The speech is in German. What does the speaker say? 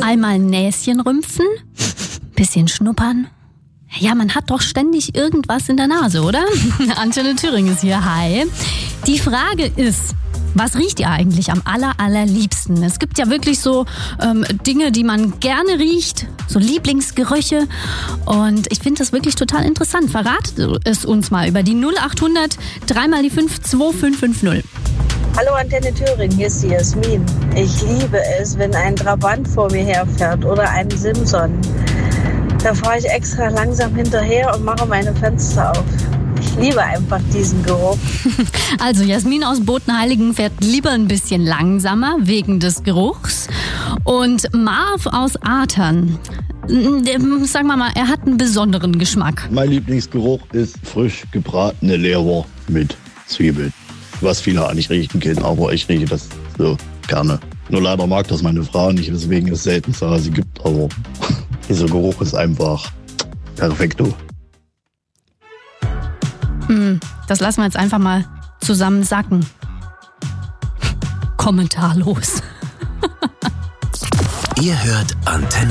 Einmal ein Näschen rümpfen, bisschen schnuppern. Ja, man hat doch ständig irgendwas in der Nase, oder? Antenne Thüringen ist hier. Hi. Die Frage ist, was riecht ihr eigentlich am allerliebsten? Es gibt ja wirklich so Dinge, die man gerne riecht, so Lieblingsgerüche. Und ich finde das wirklich total interessant. Verratet es uns mal über die 0800 3x5 2550. Hallo Antenne Thüringen, hier ist die Jasmin. Ich liebe es, wenn ein Trabant vor mir herfährt oder ein Simson. Da fahre ich extra langsam hinterher und mache meine Fenster auf. Ich liebe einfach diesen Geruch. Also Jasmin aus Bodenheiligen fährt lieber ein bisschen langsamer wegen des Geruchs. Und Marv aus Atern, sagen wir mal, er hat einen besonderen Geschmack. Mein Lieblingsgeruch ist frisch gebratene Leber mit Zwiebeln. Was viele nicht riechen können, aber ich rieche das so gerne. Nur leider mag das meine Frau nicht, weswegen es selten sie gibt, aber dieser Geruch ist einfach perfekto. Das lassen wir jetzt einfach mal zusammen sacken. Kommentarlos. Ihr hört Antenne